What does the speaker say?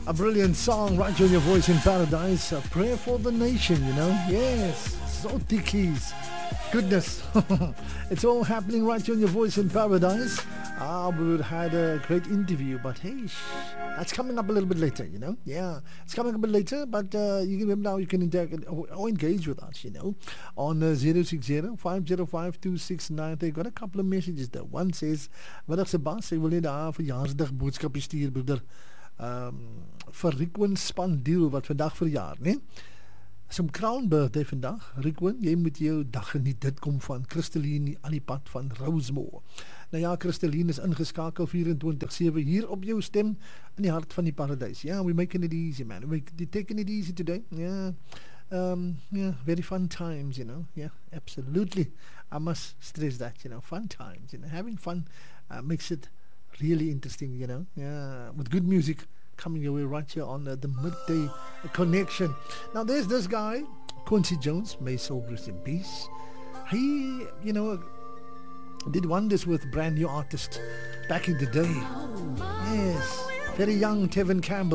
A brilliant song right here on Your Voice in Paradise. A prayer for the nation, you know. Yes, so keys. Goodness. It's all happening right here on Your Voice in Paradise. We would had a great interview, but hey, that's coming up a little bit later, you know. Yeah, it's coming up a bit later, but you can now you can interact or engage with us, you know, on 060-505-2690. They got a couple of messages there. One says, "Wat ek se baas sê wil net daar verjaarsdag boodskapie stuur, broeder. Vir Rikwin Spandiel wat vandag verjaar, né? Is 'n crown birthday vandag. Rikwin, jy moet jou dag geniet. Dit kom van Christeline aan die pad van Rosemore. Nou ja, Christeline is ingeskakel 24/7 hier op jou stem in die hart van die paradys. Yeah, we're making it easy, man. We're taking it easy today. Yeah. Yeah, very fun times, you know. Yeah, absolutely. I must stress that, you know, fun times, you know. Having fun makes it really interesting, you know. Yeah, with good music coming your way right here on the Midday Connection. Now there's this guy, Quincy Jones, may soul rest in peace. He, you know, did wonders with brand new artists back in the day. Yes, very young Tevin Campbell.